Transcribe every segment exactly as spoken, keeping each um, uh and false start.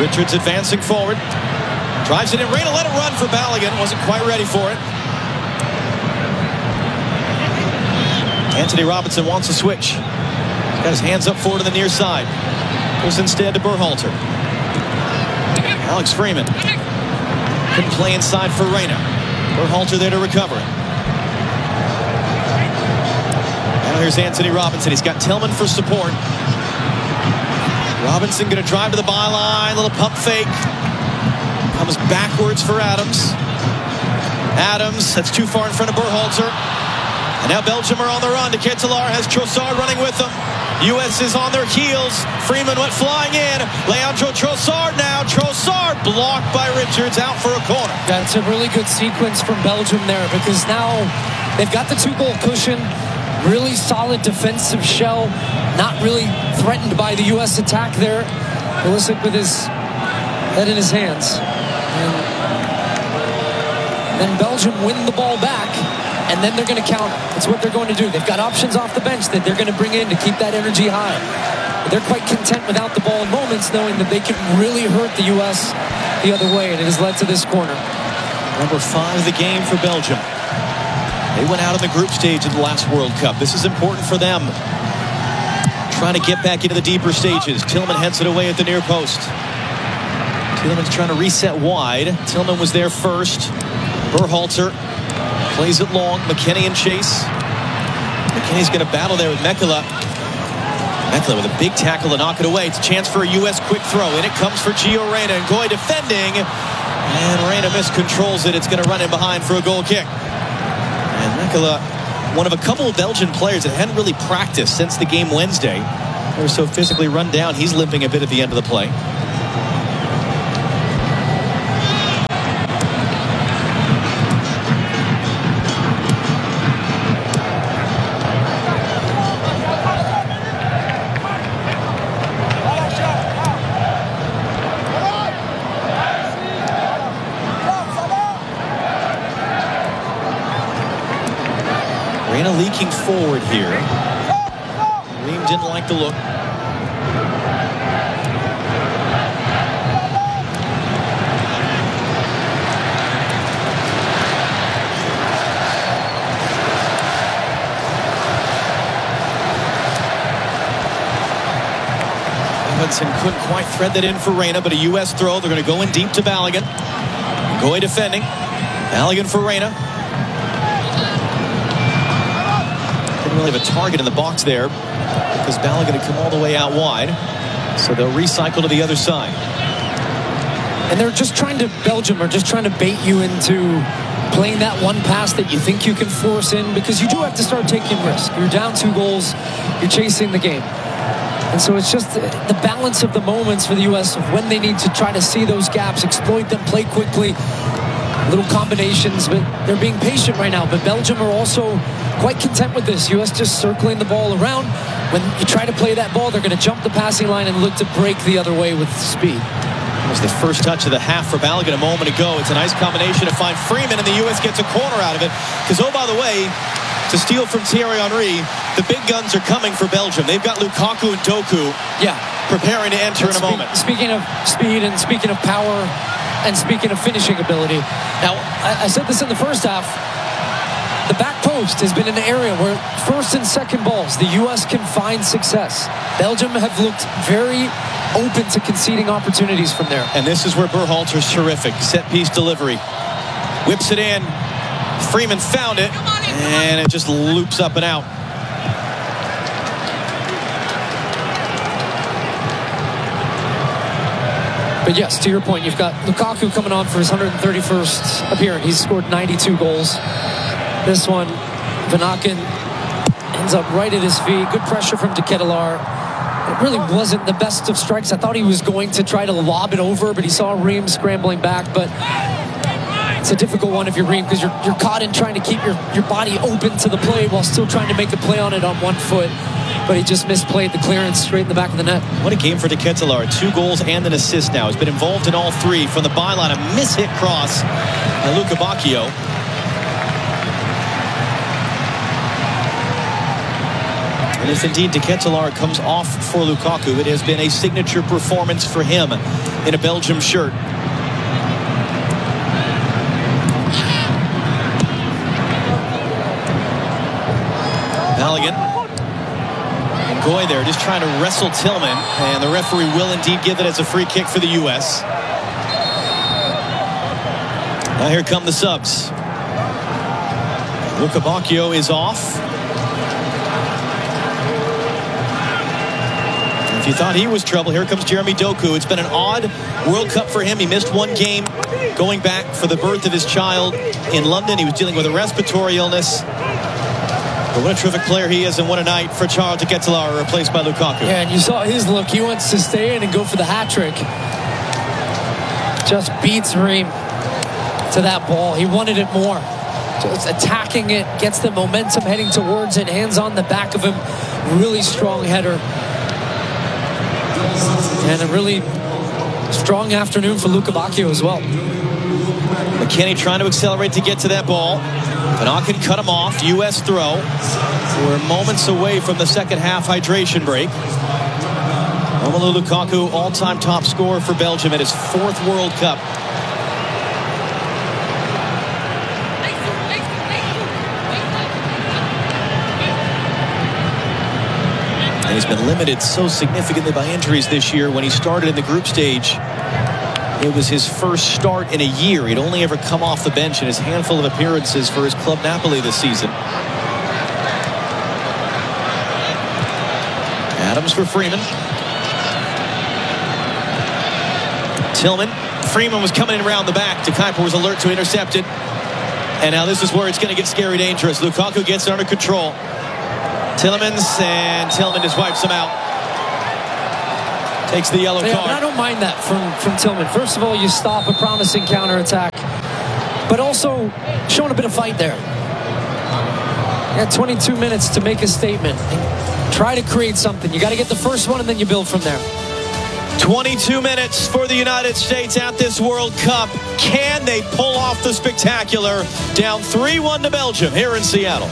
Richards advancing forward. Drives it in. Reyna let it run for Balogun. Wasn't quite ready for it. Anthony Robinson wants a switch. He's got his hands up forward to the near side. Goes instead to Berhalter. Alex Freeman. Couldn't play inside for Reyna. Berhalter there to recover it. Now here's Anthony Robinson. He's got Tillman for support. Robinson going to drive to the byline. Little pump fake. Comes backwards for Adams. Adams, that's too far in front of Berhalter. And now Belgium are on the run. De Ketelaere has Trossard running with them. U S is on their heels. Freeman went flying in. Leandro Trossard now. Trossard blocked by Richards, out for a corner. That's a really good sequence from Belgium there, because now they've got the two-goal cushion. Really solid defensive shell. Not really threatened by the U S attack there. Pulisic with his head in his hands. And then Belgium win the ball back, and then they're going to counter. That's what they're going to do. They've got options off the bench that they're going to bring in to keep that energy high. They're quite content without the ball in moments, knowing that they can really hurt the U S the other way, and it has led to this corner. Number five of the game for Belgium. They went out in the group stage of the last World Cup. This is important for them. Trying to get back into the deeper stages. Tillman heads it away at the near post. Tillman's trying to reset wide. Tillman was there first. Berhalter plays it long. McKennie and Chase. McKennie's going to battle there with Mekala. Mekala with a big tackle to knock it away. It's a chance for a U S quick throw. In it comes for Gio Reyna. And Goy defending. And Reyna miscontrols it. It's going to run in behind for a goal kick. And Mekala, one of a couple of Belgian players that hadn't really practiced since the game Wednesday. They were so physically run down. He's limping a bit at the end of the play. Reyna leaking forward here. Ream didn't like the look. Hudson couldn't quite thread that in for Reyna, but a U S throw. They're going to go in deep to Balogun. Goy defending. Balogun for Reyna. Didn't really have a target in the box there because Balogun had come all the way out wide. So they'll recycle to the other side. And they're just trying to, Belgium are just trying to bait you into playing that one pass that you think you can force in, because you do have to start taking risks. You're down two goals. You're chasing the game. And so it's just the, the balance of the moments for the U S of when they need to try to see those gaps, exploit them, play quickly, little combinations, but they're being patient right now. But Belgium are also quite content with this. U S just circling the ball around. When you try to play that ball, they're going to jump the passing line and look to break the other way with speed. That was the first touch of the half for Balogun a moment ago. It's a nice combination to find Freeman, and the U S gets a corner out of it. Because, oh, by the way, to steal from Thierry Henry, the big guns are coming for Belgium. They've got Lukaku and Doku yeah. preparing to enter in a moment. Speaking of speed and speaking of power and speaking of finishing ability. Now, I, I said this in the first half. The back post has been an area where first and second balls, the U S can find success. Belgium have looked very open to conceding opportunities from there. And this is where Berhalter's terrific. Set piece delivery. Whips it in. Freeman found it. And it just loops up and out. But yes, to your point, you've got Lukaku coming on for his one hundred thirty-first appearance. He's scored ninety-two goals. This one, Vanaken ends up right at his feet. Good pressure from De Ketelaere. It really wasn't the best of strikes. I thought he was going to try to lob it over, but he saw Ream scrambling back. But it's a difficult one if you're Ream, because you're, you're caught in trying to keep your, your body open to the play while still trying to make a play on it on one foot. But he just misplayed the clearance straight in the back of the net. What a game for De Ketelaere. Two goals and an assist now. He's been involved in all three. From the byline, a mishit cross by Luca Bacchio. And if indeed De Ketelaere comes off for Lukaku, it has been a signature performance for him in a Belgium shirt. Halligan. And Goy there just trying to wrestle Tillman. And the referee will indeed give it as a free kick for the U S. Now here come the subs. Luca Bacchio is off. If you thought he was trouble, here comes Jeremy Doku. It's been an odd World Cup for him. He missed one game going back for the birth of his child in London. He was dealing with a respiratory illness. But what a terrific player he is, and what a night for Charles De Ketelaere, replaced by Lukaku. Yeah, and you saw his look. He wants to stay in and go for the hat trick. Just beats Ream to that ball. He wanted it more. Just attacking it, gets the momentum heading towards it, hands on the back of him. Really strong header. And a really strong afternoon for Luca Bacchio as well. McKennie trying to accelerate to get to that ball. Panakin cut him off. U S throw. We're moments away from the second half hydration break. Romelu Lukaku, all-time top scorer for Belgium at his fourth World Cup. And he's been limited so significantly by injuries this year. When he started in the group stage, it was his first start in a year. He'd only ever come off the bench in his handful of appearances for his club Napoli this season. Adams for Freeman. Tillman. Freeman was coming in around the back. De Kuiper was alert to intercept it. And now this is where it's going to get scary dangerous. Lukaku gets it under control. Tillemans, and Tillman just wipes him out. Takes the yellow yeah, card. I don't mind that from, from Tillman. First of all, you stop a promising counterattack, but also showing a bit of fight there. You got twenty-two minutes to make a statement. Try to create something. You got to get the first one, and then you build from there. twenty-two minutes for the United States at this World Cup. Can they pull off the spectacular? Down three one to Belgium here in Seattle.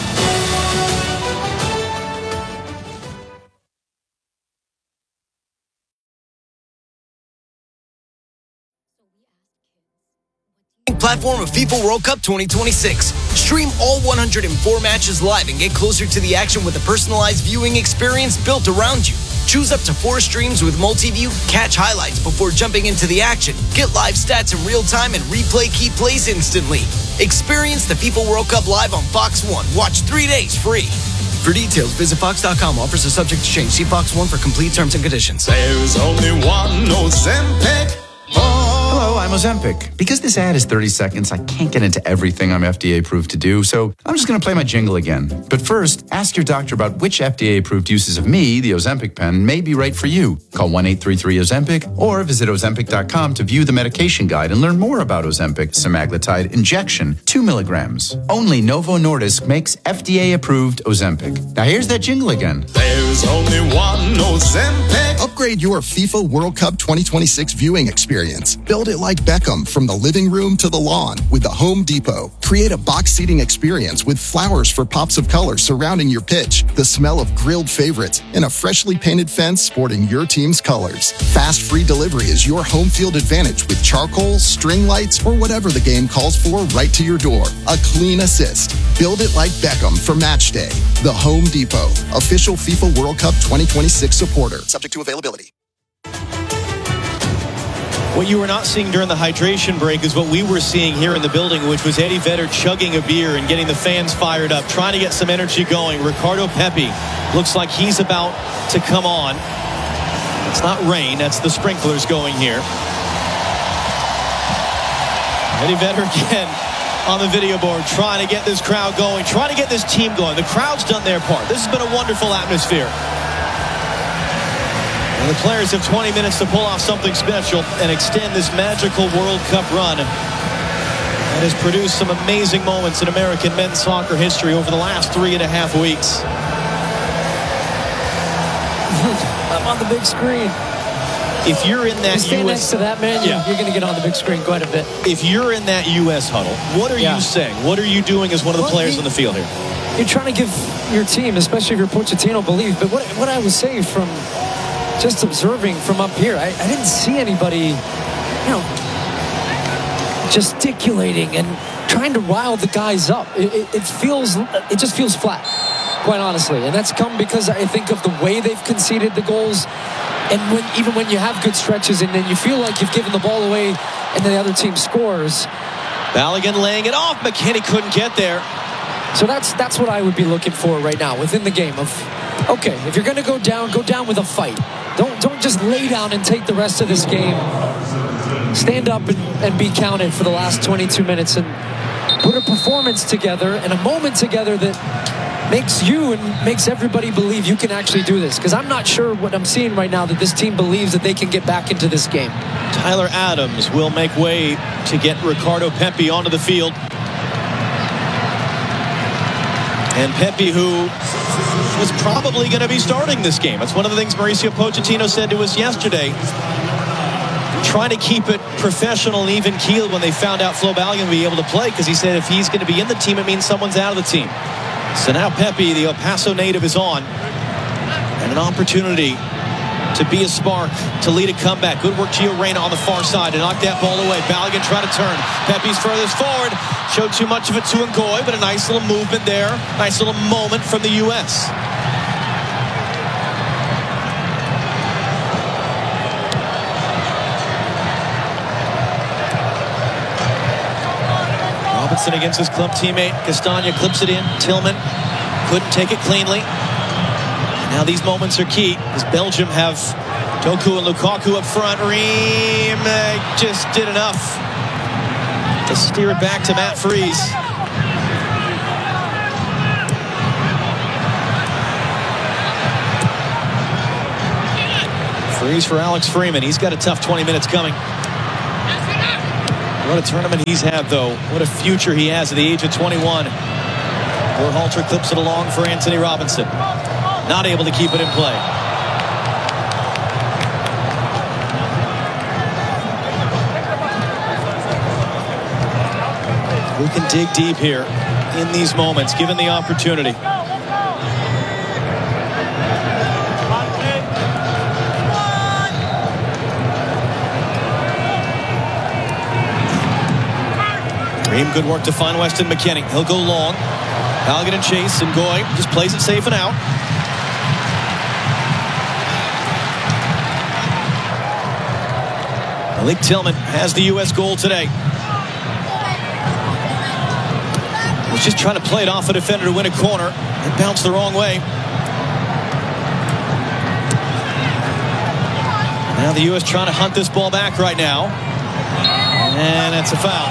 Platform of FIFA World Cup twenty twenty-six. Stream all one hundred four matches live and get closer to the action with a personalized viewing experience built around you. Choose up to four streams with multi-view, catch highlights before jumping into the action, get live stats in real time, and replay key plays instantly. Experience the FIFA World Cup live on Fox one. Watch three days free. For details, visit fox dot com. Offers are subject to change. See Fox one for complete terms and conditions. There's only one Ozempic. Hello, I'm Ozempic. Because this ad is thirty seconds, I can't get into everything I'm F D A approved to do, so I'm just going to play my jingle again. But first, ask your doctor about which F D A approved uses of me, the Ozempic pen, may be right for you. Call one eight three three Ozempic or visit ozempic dot com to view the medication guide and learn more about Ozempic semaglutide injection, two milligrams. Only Novo Nordisk makes F D A approved Ozempic. Now here's that jingle again. There's only one Ozempic. Upgrade your FIFA World Cup twenty twenty-six viewing experience. Build it like Beckham from the living room to the lawn with the Home Depot. Create a box seating experience with flowers for pops of color surrounding your pitch, the smell of grilled favorites, and a freshly painted fence sporting your team's colors. Fast free delivery is your home field advantage with charcoal, string lights, or whatever the game calls for right to your door. A clean assist. Build it like Beckham for match day. The Home Depot, official FIFA World Cup twenty twenty-six supporter. Subject to availability. What you were not seeing during the hydration break is what we were seeing here in the building, which was Eddie Vedder chugging a beer and getting the fans fired up, trying to get some energy going. Ricardo Pepi looks like he's about to come on. It's not rain, that's the sprinklers going here. Eddie Vedder again on the video board, trying to get this crowd going, trying to get this team going. The crowd's done their part. This has been a wonderful atmosphere. And the players have twenty minutes to pull off something special and extend this magical World Cup run that has produced some amazing moments in American men's soccer history over the last three and a half weeks. I'm on the big screen. If you're in that you stand U S next to that man, yeah. you're going to get on the big screen quite a bit. If you're in that U S huddle, what are yeah. you saying? What are you doing as one of the well, players he, on the field here? you're trying to give your team, especially if you're Pochettino, believe. But what, what I was saying from just observing from up here, I, I didn't see anybody, you know, gesticulating and trying to rile the guys up. It, it, it feels, it just feels flat, quite honestly. And that's come because I think of the way they've conceded the goals. And when, even when you have good stretches and then you feel like you've given the ball away and then the other team scores. Balogun laying it off. McKennie couldn't get there. So that's that's what I would be looking for right now within the game of, okay, if you're going to go down, go down with a fight. Don't don't just lay down and take the rest of this game. Stand up and, and be counted for the last twenty-two minutes and put a performance together and a moment together that makes you and makes everybody believe you can actually do this. Because I'm not sure what I'm seeing right now that this team believes that they can get back into this game. Tyler Adams will make way to get Ricardo Pepi onto the field. And Pepi, who was probably going to be starting this game. That's one of the things Mauricio Pochettino said to us yesterday. Trying to keep it professional and even keeled when they found out Flo Balogun would be able to play, because he said if he's going to be in the team, it means someone's out of the team. So now Pepi, the El Paso native, is on. And an opportunity to be a spark, to lead a comeback. Good work, Gio Reyna on the far side to knock that ball away. Balogun trying to turn. Pepi's furthest forward. Showed too much of it to Ngoy, but a nice little movement there. Nice little moment from the U S. Robinson against his club teammate. Castagna clips it in. Tillman couldn't take it cleanly. Now these moments are key as Belgium have Doku and Lukaku up front. Ream uh, just did enough to steer it back to Matt Freese. Freese for Alex Freeman. He's got a tough twenty minutes coming. What a tournament he's had, though. What a future he has at the age of twenty-one. Berhalter clips it along for Anthony Robinson. Not able to keep it in play. Who can dig deep here in these moments, given the opportunity? Ream, good work to find Weston McKennie. He'll go long. Balogun and Chase, and Ngoy just plays it safe and out. Malik Tillman has the U S goal today. Was just trying to play it off a defender to win a corner. It bounced the wrong way. Now the U S trying to hunt this ball back right now. And it's a foul.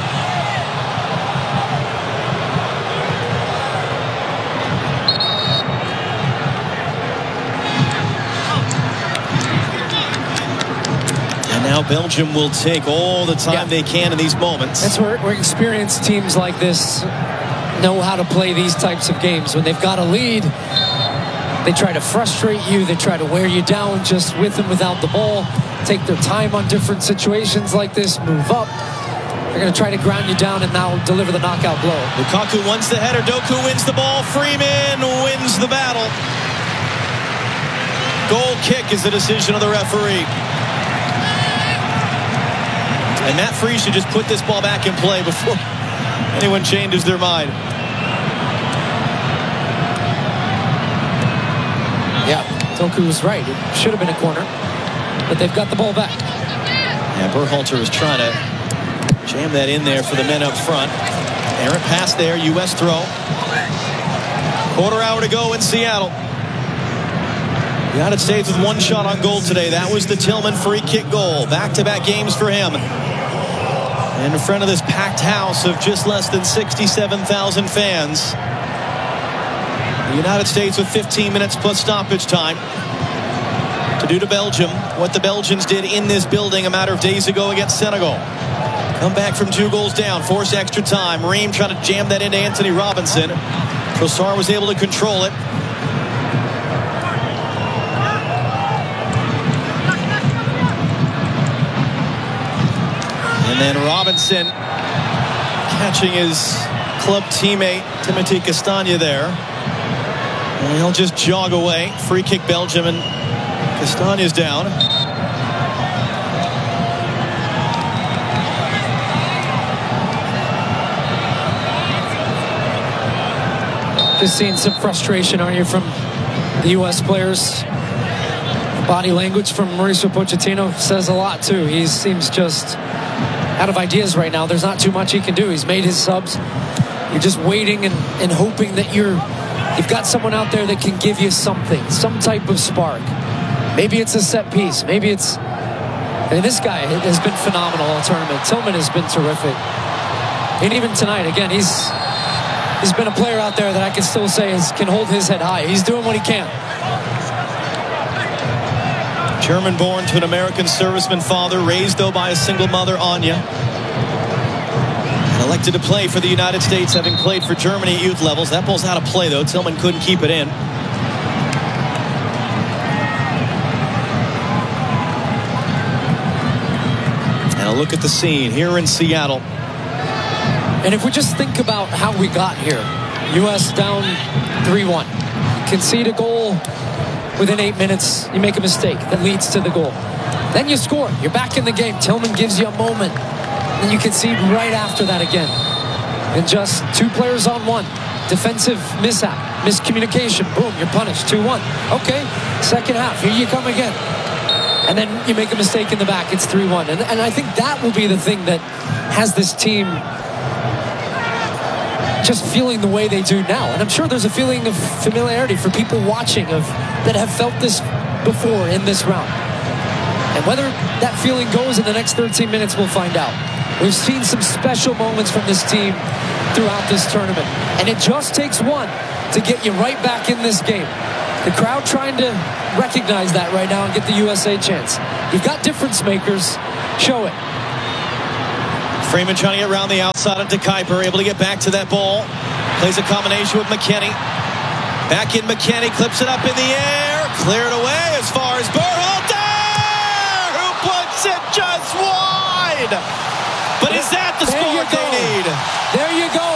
Now Belgium will take all the time yeah. they can in these moments. That's where, where experienced teams like this know how to play these types of games. When they've got a lead, they try to frustrate you. They try to wear you down just with and without the ball. Take their time on different situations like this. Move up. They're going to try to ground you down and now deliver the knockout blow. Lukaku wants the header. Doku wins the ball. Freeman wins the battle. Goal kick is the decision of the referee. And Matt Freese should just put this ball back in play before anyone changes their mind. Yeah, Doku was right. It should have been a corner, but they've got the ball back. Yeah, Berhalter was trying to jam that in there for the men up front. Errant pass there, U S throw. Quarter hour to go in Seattle. The United States with one shot on goal today. That was the Tillman free kick goal. Back-to-back games for him. And in front of this packed house of just less than sixty-seven thousand fans. The United States with fifteen minutes plus stoppage time to do to Belgium what the Belgians did in this building a matter of days ago against Senegal. Come back from two goals down, force extra time. Ream trying to jam that into Anthony Robinson. Trossard was able to control it. And then Robinson catching his club teammate Timothy Castagna there. And he'll just jog away. Free kick Belgium, and Castagne's down. Just seeing some frustration, aren't you, from the U S players? Body language from Mauricio Pochettino says a lot too. He seems just out of ideas right now. There's not too much he can do. He's made his subs. You're just waiting and, and hoping that you're you've got someone out there that can give you something, some type of spark. Maybe it's a set piece. Maybe it's I mean, this guy has been phenomenal all tournament. Tillman has been terrific. And even tonight, again, he's he's been a player out there that I can still say is, can hold his head high. He's doing what he can. German-born to an American serviceman father, raised, though, by a single mother, Anya. And elected to play for the United States, having played for Germany at youth levels. That ball's out of play, though. Tillman couldn't keep it in. And a look at the scene here in Seattle. And if we just think about how we got here, U S down three one. Concede a goal within eight minutes. You make a mistake that leads to the goal. Then you score. You're back in the game. Tillman gives you a moment. And you concede right after that again. And just two players on one. Defensive mishap. Miscommunication. Boom, you're punished. two one. Okay, second half. Here you come again. And then you make a mistake in the back. It's three one. And, and I think that will be the thing that has this team just feeling the way they do now. And I'm sure there's a feeling of familiarity for people watching of that have felt this before in this round. And whether that feeling goes in the next thirteen minutes, we'll find out. We've seen some special moments from this team throughout this tournament. And it just takes one to get you right back in this game. The crowd trying to recognize that right now and get the U S A chance. You've got difference makers. Show it. Freeman trying to get around the outside into Kuiper, able to get back to that ball. Plays a combination with McKennie. Back in McKennie, clips it up in the air. Cleared away as far as Berhalter, who puts it just wide. But is that the score they need? There you go.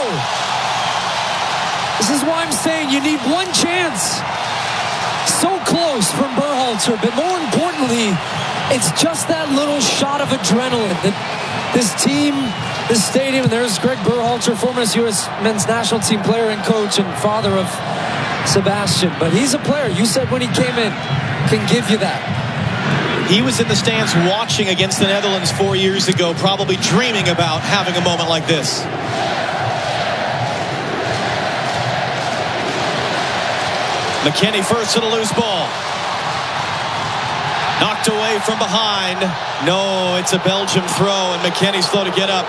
This is why I'm saying you need one chance. So close from Berhalter, but more importantly, it's just that little shot of adrenaline that this team, this stadium, and there's Greg Berhalter, former U S men's national team player and coach and father of Sebastian. But he's a player, you said when he came in, can give you that. He was in the stands watching against the Netherlands four years ago, probably dreaming about having a moment like this. McKennie first to the loose ball. Knocked away from behind. No, it's a Belgium throw, and McKennie slow to get up.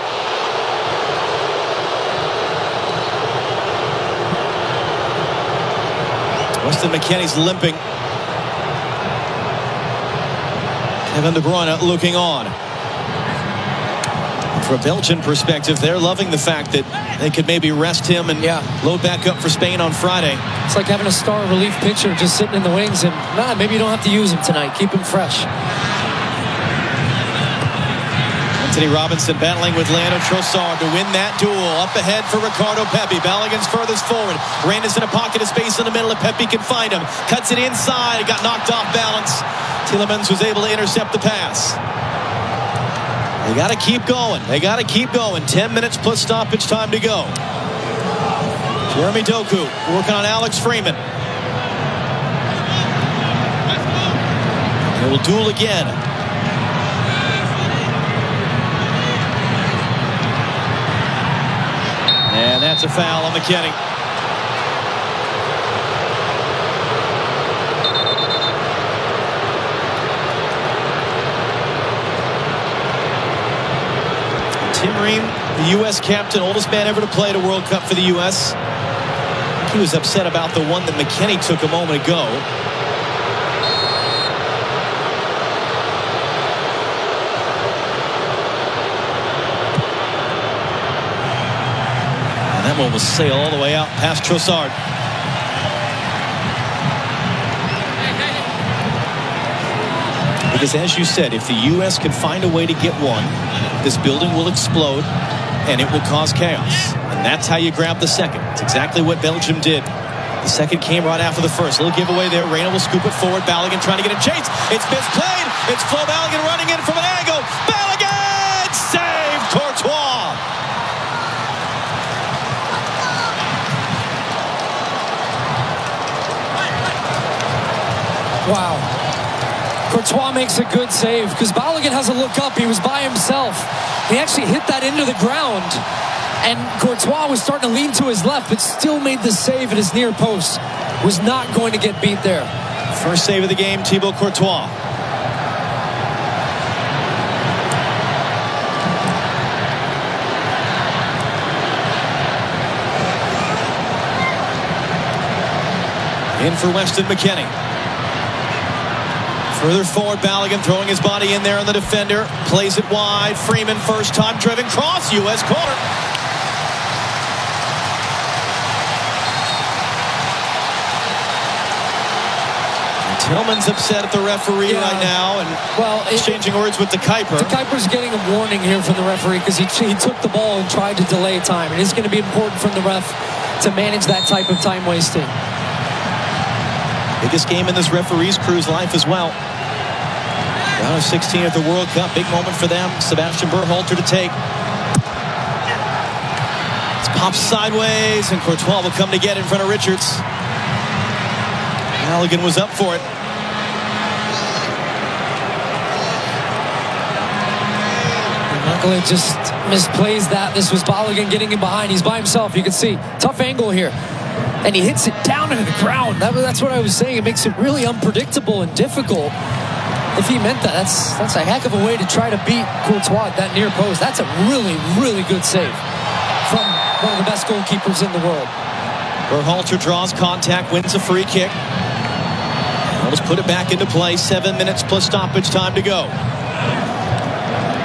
Weston McKennie's limping. Kevin De Bruyne looking on. From a Belgian perspective, they're loving the fact that they could maybe rest him and yeah. load back up for Spain on Friday. It's like having a star relief pitcher just sitting in the wings, and nah, maybe you don't have to use him tonight. Keep him fresh. Anthony Robinson battling with Leandro Trossard to win that duel. Up ahead for Ricardo Pepi. Balogun's furthest forward. Reina's in a pocket of space in the middle, and Pepi can find him. Cuts it inside. Got knocked off balance. Tielemans was able to intercept the pass. They got to keep going. They got to keep going. Ten minutes plus stoppage time to go. Jeremy Doku working on Alex Freeman. They will duel again. And that's a foul on McKennie. Tim Ream, the U S captain, oldest man ever to play at a World Cup for the U S He was upset about the one that McKennie took a moment ago. And that one will sail all the way out past Trossard. Because as you said, if the U S can find a way to get one, this building will explode and it will cause chaos. And that's how you grab the second. It's exactly what Belgium did. The second came right after the first. A little giveaway there. Reyna will scoop it forward. Balogun trying to get a chase. It's misplayed. It's Flo Balogun running in from an angle. Balogun! Saved Courtois! Wow. Courtois makes a good save because Balogun has a look up. He was by himself. He actually hit that into the ground. And Courtois was starting to lean to his left, but still made the save at his near post. Was not going to get beat there. First save of the game, Thibaut Courtois. In for Weston McKennie. Further forward, Balogun throwing his body in there on the defender. Plays it wide. Freeman first time driven cross. U S corner. Tillman's upset at the referee Yeah. right now and Well, it- exchanging words with the Kuiper. The Kuiper's getting a warning here from the referee because he, he took the ball and tried to delay time. And it's going to be important from the ref to manage that type of time wasting. Biggest game in this referee's crew's life as well. Round of sixteen at the World Cup. Big moment for them. Sebastian Berhalter to take. It's popped sideways, and Courtois will come to get in front of Richards. Balogun was up for it. Michael just misplays that. This was Balogun getting in behind. He's by himself. You can see. Tough angle here. And he hits it down into the ground. That, that's what I was saying. It makes it really unpredictable and difficult. If he meant that, that's, that's a heck of a way to try to beat Courtois at that near post. That's a really, really good save from one of the best goalkeepers in the world. Berhalter draws contact, wins a free kick. Let's put it back into play. Seven minutes plus stoppage time to go.